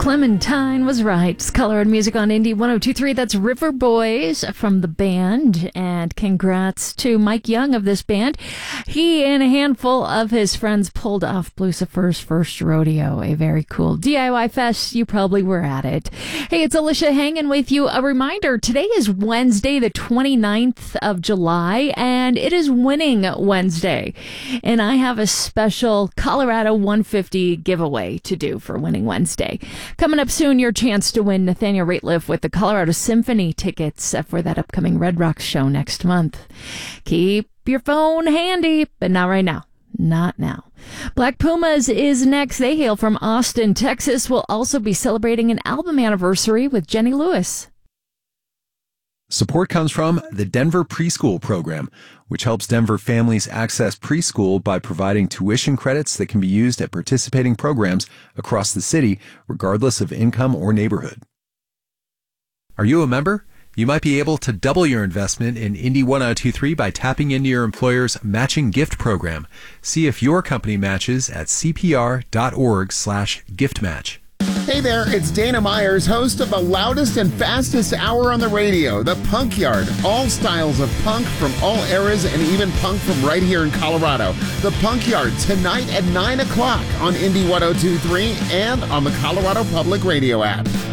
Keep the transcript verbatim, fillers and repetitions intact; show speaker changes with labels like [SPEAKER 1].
[SPEAKER 1] Clementine was right. It's Color and Music on Indie one oh two point three. That's River Boys from the band. And congrats to Mike Young of this band. He and a handful of his friends pulled off Blucifer's first rodeo. A very cool D I Y fest. You probably were at it. Hey, it's Alicia hanging with you. A reminder, today is Wednesday, the twenty-ninth of July, and it is Winning Wednesday. And I have a special Colorado one fifty giveaway to do for Winning Wednesday. Coming up soon, your chance to win Nathaniel Rateliff with the Colorado Symphony tickets for that upcoming Red Rocks show next month. Keep your phone handy, but not right now. Not now. Black Pumas is next. They hail from Austin, Texas. We'll also be celebrating an album anniversary with Jenny Lewis.
[SPEAKER 2] Support comes from the Denver Preschool Program, which helps Denver families access preschool by providing tuition credits that can be used at participating programs across the city, regardless of income or neighborhood. Are you a member? You might be able to double your investment in Indie one oh two point three by tapping into your employer's matching gift program. See if your company matches at cpr.org slash gift match.
[SPEAKER 3] Hey there, it's Dana Myers, host of the loudest and fastest hour on the radio, The Punk Yard. All styles of punk from all eras and even punk from right here in Colorado. The Punk Yard, tonight at nine o'clock on Indie one oh two point three and on the Colorado Public Radio app.